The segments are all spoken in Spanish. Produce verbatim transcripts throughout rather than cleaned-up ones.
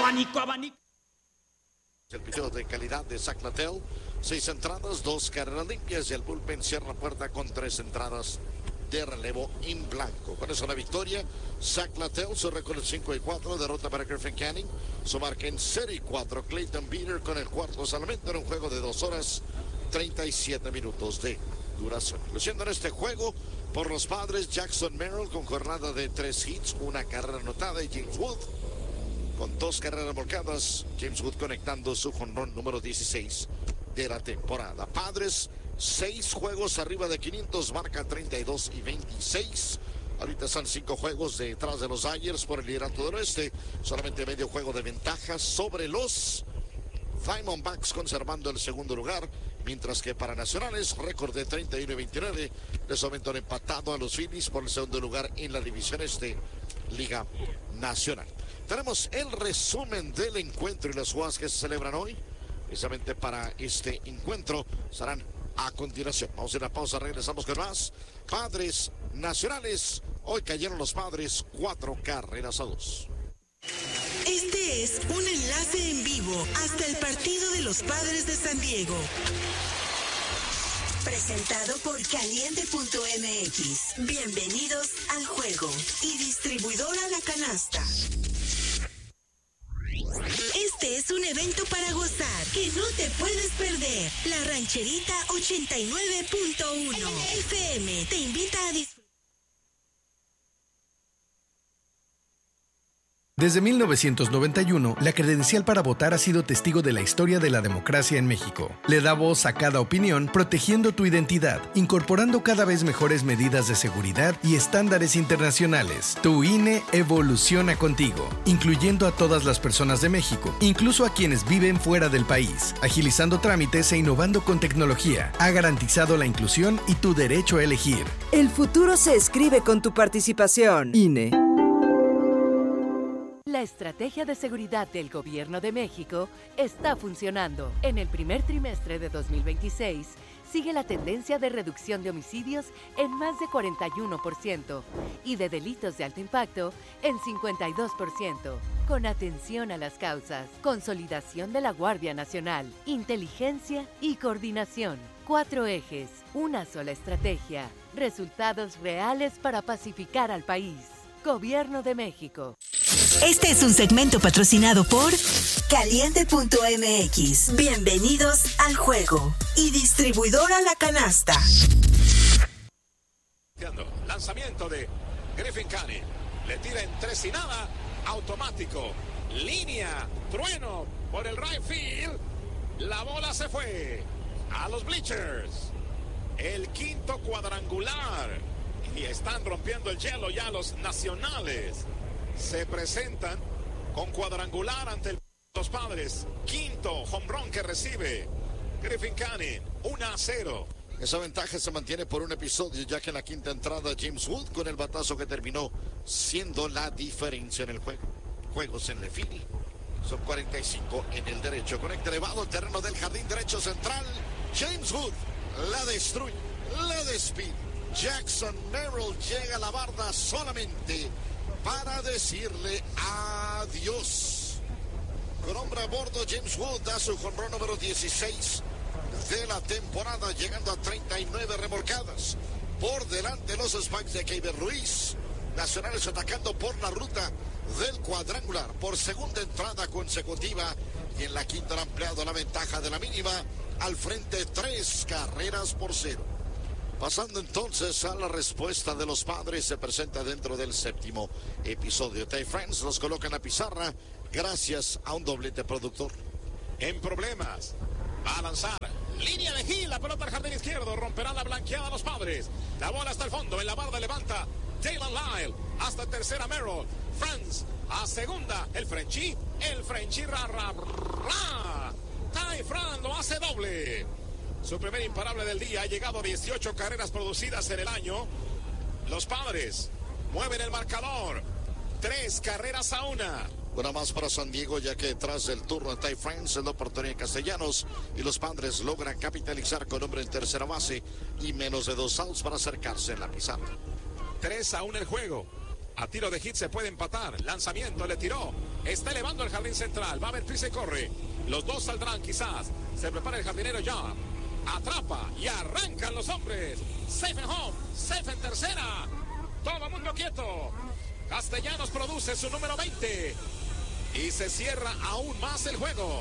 abanico, abanico. El picheo de calidad de Zach Littell, seis entradas, dos carreras limpias y el bullpen cierra la puerta con tres entradas de relevo en blanco. Con eso la victoria, Zach Littell, su récord cinco y cuatro, derrota para Griffin Canning, su marca en cero y cuatro. Clayton Beeter con el cuarto salvamento en un juego de dos horas treinta y siete minutos de duración. Luciendo en este juego por los Padres, Jackson Merrill con jornada de tres hits, una carrera anotada, y James Wood con dos carreras volcadas. James Wood conectando su jonrón número dieciséis de la temporada. Padres, seis juegos arriba de quinientos, marca treinta y dos y veintiséis. Ahorita están cinco juegos detrás de los Dodgers por el liderato del oeste. Solamente medio juego de ventaja sobre los Diamondbacks, conservando el segundo lugar. Mientras que para Nacionales, récord de treinta y uno y veintinueve. De momento han empatado a los Phillies por el segundo lugar en la división este, Liga Nacional. Tenemos el resumen del encuentro y las jugadas que se celebran hoy. Precisamente para este encuentro estarán a continuación. Vamos a ir a pausa, regresamos con más. Padres Nacionales. Hoy cayeron los Padres cuatro carreras a dos. Este es un enlace en vivo hasta el partido de los Padres de San Diego. Presentado por Caliente punto M X. Bienvenidos al juego. Y distribuidora La Canasta. Este es un evento para gozar que no te puedes perder. La Rancherita ochenta y nueve punto uno F M te invita a disfrutar. Desde mil novecientos noventa y uno, la credencial para votar ha sido testigo de la historia de la democracia en México. Le da voz a cada opinión, protegiendo tu identidad, incorporando cada vez mejores medidas de seguridad y estándares internacionales. Tu I N E evoluciona contigo, incluyendo a todas las personas de México, incluso a quienes viven fuera del país, agilizando trámites e innovando con tecnología. Ha garantizado la inclusión y tu derecho a elegir. El futuro se escribe con tu participación. I N E. La estrategia de seguridad del Gobierno de México está funcionando. En el primer trimestre de dos mil veintiséis, sigue la tendencia de reducción de homicidios en más de cuarenta y uno por ciento y de delitos de alto impacto en cincuenta y dos por ciento. Con atención a las causas, consolidación de la Guardia Nacional, inteligencia y coordinación. Cuatro ejes, una sola estrategia, resultados reales para pacificar al país. Gobierno de México. Este es un segmento patrocinado por Caliente punto M X. Bienvenidos al juego. Y distribuidora La Canasta. Lanzamiento de Griffin Canning. Le tira en tres y nada. Automático. Línea. Trueno por el right field. La bola se fue a los bleachers. El quinto cuadrangular. Y están rompiendo el hielo ya los Nacionales. Se presentan con cuadrangular ante el, los Padres. Quinto home run que recibe Griffin Canning. uno a cero. Esa ventaja se mantiene por un episodio, ya que en la quinta entrada James Wood con el batazo que terminó siendo la diferencia en el juego. Juegos en Lefili. Son cuarenta y cinco en el derecho. Conecta elevado al terreno del jardín derecho central. James Wood la destruye, la despide. Jackson Merrill llega a la barda solamente para decirle adiós. Con hombre a bordo, James Wood da su home run número dieciséis de la temporada, llegando a treinta y nueve remolcadas. Por delante los Spikes de Keiber Ruiz. Nacionales atacando por la ruta del cuadrangular por segunda entrada consecutiva. Y en la quinta han ampliado la ventaja de la mínima. Al frente, tres carreras por cero. Pasando entonces a la respuesta de los Padres, se presenta dentro del séptimo episodio. Ty France los coloca en la pizarra gracias a un doblete productor. En problemas, va a lanzar. Línea de Gil, la pelota al jardín izquierdo, romperá la blanqueada a los Padres. La bola hasta el fondo, en la barda levanta Taylor Lyle, hasta tercera Merrill. France a segunda, el Frenchie, el Frenchie ra, ra, ra. Ty France lo hace doble. Su primer imparable del día, ha llegado a dieciocho carreras producidas en el año. Los Padres mueven el marcador. Tres carreras a una. Una más para San Diego, ya que detrás del turno de Ty France es la oportunidad de Castellanos. Y los Padres logran capitalizar con hombre en tercera base y menos de dos outs para acercarse en la pizarra. tres a uno el juego. A tiro de hit se puede empatar. Lanzamiento, le tiró. Está elevando el jardín central. Va a ver, pisa y corre. Los dos saldrán quizás. Se prepara el jardinero ya. Atrapa y arrancan los hombres. Safe en home, safe en tercera. Todo mundo quieto. Castellanos produce su número veinte. Y se cierra aún más el juego.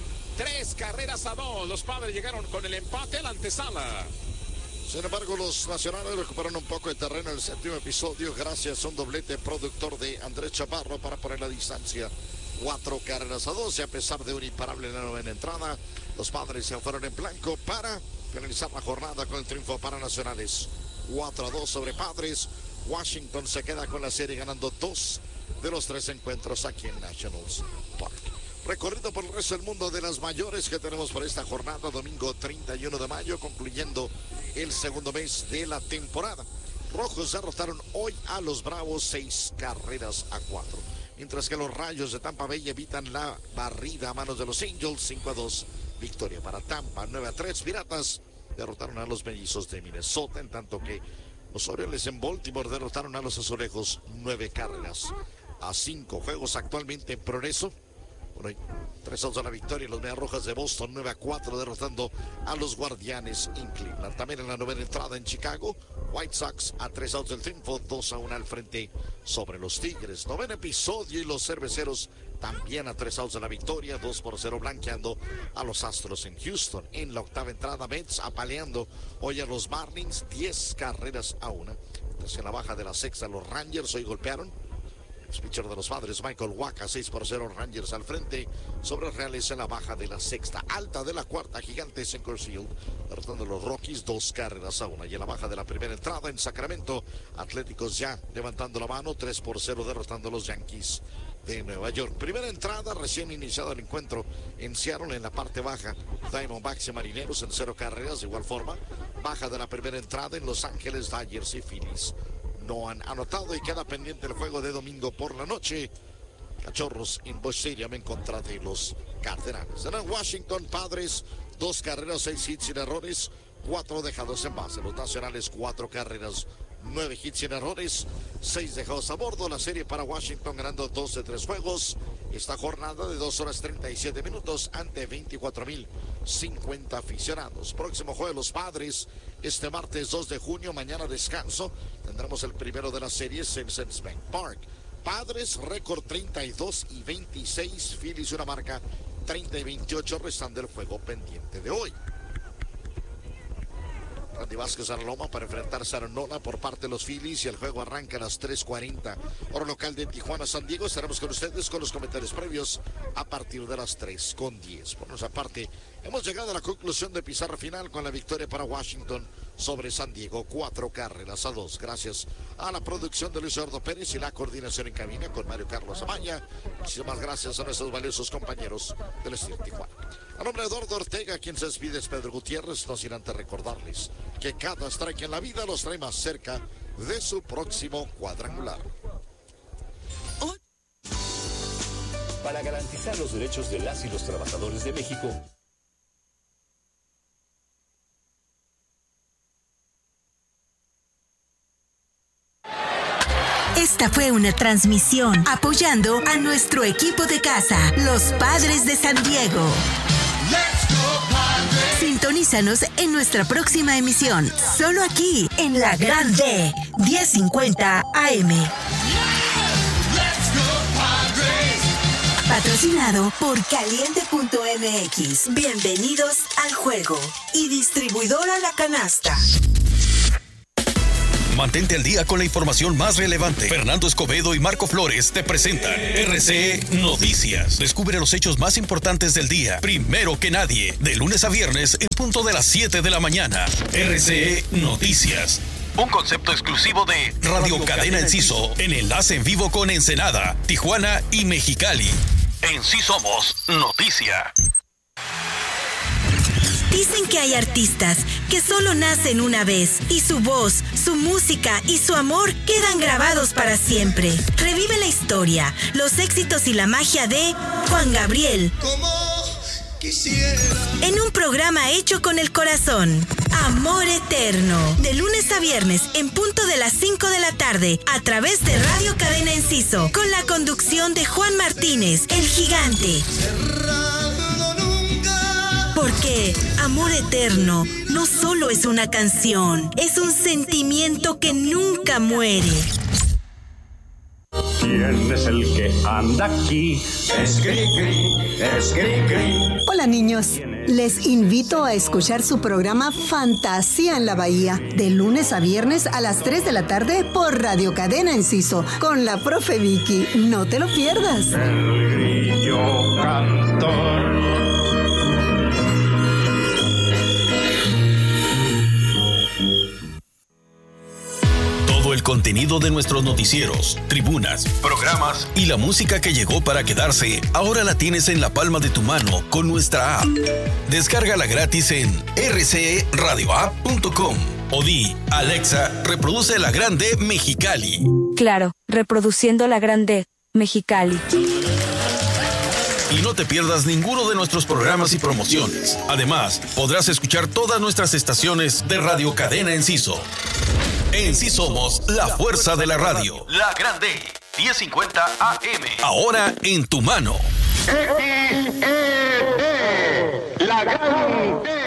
Tres carreras a dos. Los Padres llegaron con el empate a la antesala. Sin embargo, los nacionales recuperaron un poco de terreno en el séptimo episodio gracias a un doblete productor de Andrés Chaparro para poner la distancia. Cuatro carreras a dos y a pesar de un imparable en la novena entrada, los Padres se fueron en blanco para finalizar la jornada con el triunfo para Nacionales. cuatro a dos sobre Padres. Washington se queda con la serie ganando dos de los tres encuentros aquí en Nationals Park. Recorrido por el resto del mundo de las mayores que tenemos por esta jornada, domingo treinta y uno de mayo, concluyendo el segundo mes de la temporada. Rojos derrotaron hoy a los Bravos seis carreras a cuatro. Mientras que los Rayos de Tampa Bay evitan la barrida a manos de los Angels, cinco a dos. Victoria para Tampa, nueve a tres. Piratas derrotaron a los Mellizos de Minnesota, en tanto que los Orioles en Baltimore derrotaron a los Azulejos nueve carreras a cinco. Juegos actualmente en progreso. Bueno, tres a dos a la victoria. Los Medias Rojas de Boston nueve a cuatro derrotando a los Guardianes en Cleveland. También en la novena entrada en Chicago, White Sox a tres outs del triunfo, dos a uno al frente sobre los Tigres. Noveno episodio y los Cerveceros también a tres outs de la victoria, dos por cero blanqueando a los Astros en Houston. En la octava entrada, Mets apaleando hoy a los Marlins, diez carreras a una. Entonces en la baja de la sexta, los Rangers hoy golpearon. El pitcher de los Padres, Michael Wacha, seis por cero, Rangers al frente sobre Reales en la baja de la sexta. Alta de la cuarta, Gigantes en Coors Field, derrotando a los Rockies, dos carreras a una. Y en la baja de la primera entrada en Sacramento, Atléticos ya levantando la mano, tres por cero, derrotando a los Yankees de Nueva York. Primera entrada, recién iniciado el encuentro en Seattle en la parte baja. Diamondbacks y Marineros en cero carreras, de igual forma. Baja de la primera entrada en Los Ángeles, Dodgers y Phillies no han anotado y queda pendiente el juego de domingo por la noche. Cachorros en Busch Stadium en contra de los Cardenales. En Washington, Padres, dos carreras, seis hits sin errores, cuatro dejados en base. Los Nacionales, cuatro carreras, nueve hits sin errores, seis dejados a bordo. La serie para Washington ganando dos de tres juegos. Esta jornada de dos horas treinta y siete minutos ante veinticuatro mil cincuenta aficionados. Próximo juego de los Padres este martes dos de junio, mañana descanso. Tendremos el primero de las series en Citizens Bank Park. Padres, récord treinta y dos y veintiséis. Phillies una marca treinta y veintiocho, restando el juego pendiente de hoy. Randy Vázquez a la loma para enfrentarse a Nola por parte de los Phillies y el juego arranca a las tres cuarenta. Hora local de Tijuana, San Diego. Estaremos con ustedes con los comentarios previos a partir de las tres con diez. Por nuestra parte, hemos llegado a la conclusión de pizarra final con la victoria para Washington sobre San Diego, cuatro carreras a dos. Gracias a la producción de Luis Eduardo Pérez y la coordinación en cabina con Mario Carlos Amaya. Muchísimas gracias a nuestros valiosos compañeros del Estilo Tijuana. A nombre de Eduardo Ortega, quien se despide es Pedro Gutiérrez, no sin antes recordarles que cada strike en la vida los trae más cerca de su próximo cuadrangular. Para garantizar los derechos de las y los trabajadores de México. Esta fue una transmisión apoyando a nuestro equipo de casa, los Padres de San Diego. Sintonízanos en nuestra próxima emisión, solo aquí en La Gran D, diez cincuenta A M. Patrocinado por Caliente punto M X. Bienvenidos al juego. Y distribuidora La Canasta. Mantente al día con la información más relevante. Fernando Escobedo y Marco Flores te presentan R C E Noticias. Descubre los hechos más importantes del día, primero que nadie, de lunes a viernes en punto de las siete de la mañana. R C E Noticias. Un concepto exclusivo de Radio Cadena Enciso, en enlace en vivo con Ensenada, Tijuana y Mexicali. En Sí Somos Noticia. Dicen que hay artistas que solo nacen una vez y su voz, su música y su amor quedan grabados para siempre. Revive la historia, los éxitos y la magia de Juan Gabriel. Como En un programa hecho con el corazón. Amor Eterno. De lunes a viernes, en punto de las cinco de la tarde, a través de Radio Cadena Enciso, con la conducción de Juan Martínez, el gigante. Porque Amor Eterno no solo es una canción, es un sentimiento que nunca muere. ¿Quién es el que anda aquí? Es Cricri, es Cricri. Hola niños, les invito a escuchar su programa Fantasía en la Bahía, de lunes a viernes a las tres de la tarde por Radio Cadena Enciso, con la profe Vicky. No te lo pierdas. El grillo cantor. El contenido de nuestros noticieros, tribunas, programas y la música que llegó para quedarse, ahora la tienes en la palma de tu mano con nuestra app. Descárgala gratis en r c e radio app punto com o di, Alexa, reproduce La Grande Mexicali. Claro, reproduciendo La Grande Mexicali. Y no te pierdas ninguno de nuestros programas y promociones. Además, podrás escuchar todas nuestras estaciones de Radio Cadena Enciso. En sí somos la fuerza de la radio. La Grande, diez cincuenta A M. Ahora en tu mano. La Grande.